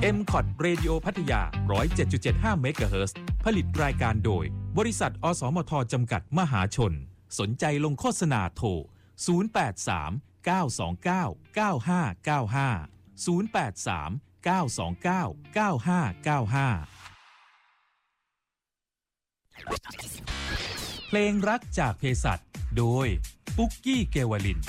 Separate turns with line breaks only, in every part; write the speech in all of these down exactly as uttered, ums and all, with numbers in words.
เอ็ม คอท Radio พัทยา หนึ่งร้อยเจ็ดจุดเจ็ดห้า เมกะเฮิรตซ์ ผลิตรายการโดยบริษัทอสมทจำกัดมหาชนสนใจลงโฆษณาโทรศูนย์ แปด สาม เก้า สอง เก้า เก้า ห้า เก้า ห้า ศูนย์ แปด สาม เก้า สอง เก้า เก้า ห้า เก้า ห้า เพลงรักจากเภสัชโดยปุ๊กกี้เกวลิน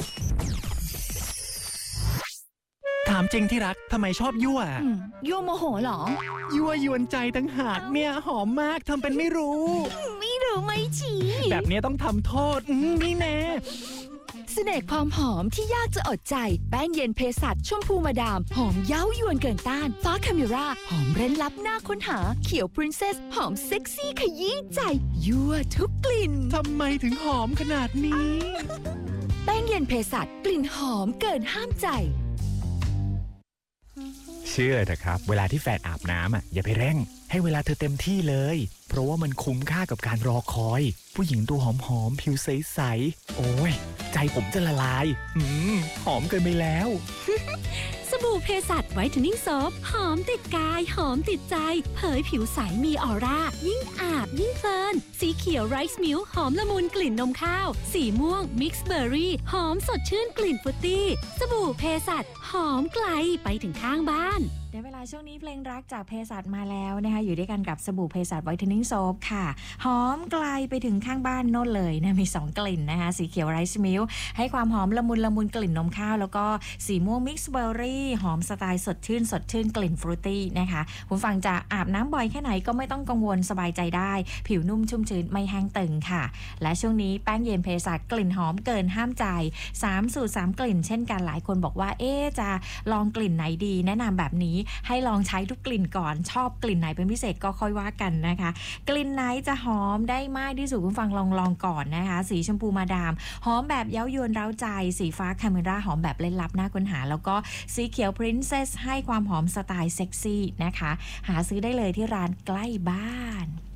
ถามจริงที่รักทำไมชอบยั่ว
ยั่วโมโหเหรอ
ยั่วยวนใจตั้งหากเนี่ยหอมมากทำเป็นไม่รู้
ไม่รู้ไม่ชี้
แบบนี้ต้องทำโทษนี่แน่
เสน่ห์ความหอมที่ยากจะอดใจแป้งเย็นเภสัชชมพูมาดามหอมเย้ายวนเกินต้านฟ้าคาเมราหอมเร้นลับน่าค้นหาเขียวพรินเซสหอมเซ็กซี่ขยี้ใจยั่วทุกกลิ่น
ทำไมถึงหอมขนาดนี้
แป้งเย็นเภสัชกลิ่นหอมเกินห้ามใจ
เชื่อเถอะครับเวลาที่แฟนอาบน้ำอ่ะอย่าไปเร่งให้เวลาเธอเต็มที่เลยเพราะว่ามันคุ้มค่ากับการรอคอยผู้หญิงตัวหอมๆผิวใสๆโอ้ยใจผมจะละลายอืมหอมเกินไปแล้ว
สบู่เภสัชไวท์เทนนิ่งโซฟหอมติดกายหอมติดใจเผยผิวใสมีออร่ายิ่งอาบยิ่งเพลินสีเขียวไรซ์มิลค์หอมละมุนกลิ่นนมข้าวสีม่วงมิกซ์เบอร์รี่หอมสดชื่นกลิ่นฟรุตตี้สบู่เภสัชหอมไกลไปถึงข้างบ้าน
ได้เวลาช่วงนี้เพลงรักจากเภสัชมาแล้วนะคะอยู่ด้วยกันกับสบู่เภสัชไวท์เทนนิ่งโซฟค่ะหอมไกลไปถึงข้างบ้านโน่นเลยนะมีสองกลิ่นนะคะสีเขียวไรซ์มิลค์ให้ความหอมละมุนละมุนกลิ่นนมข้าวแล้วก็สีม่วงมิกซ์เบอร์รี่หอมสไตล์สดชื่นสดชื่นกลิ่นฟรุตตี้นะคะคุณฟังจะอาบน้ำบ่อยแค่ไหนก็ไม่ต้องกังวลสบายใจได้ผิวนุ่มชุ่มชื้นไม่แห้งตึงค่ะและช่วงนี้แป้งเย็นเภสัชกลิ่นหอมเกินห้ามใจสามสูตรสามกลิ่นเช่นกันหลายคนบอกว่าเอ๊ะจะลองกลิ่นไหนดีแนะนำแบบนี้ให้ลองใช้ทุกกลิ่นก่อนชอบกลิ่นไหนเป็นพิเศษก็ค่อยว่ากันนะคะกลิ่นไหนจะหอมได้มากที่สุดคุณฟังลองลองก่อนนะคะสีชมพูมาดามหอมแบบเย้ายวนเร้าใจสีฟ้าคาเมราหอมแบบเล่นลับน่าค้นหาแล้วก็สีเขียวพรินเซสให้ความหอมสไตล์เซ็กซี่นะคะหาซื้อได้เลยที่ร้านใกล้บ้าน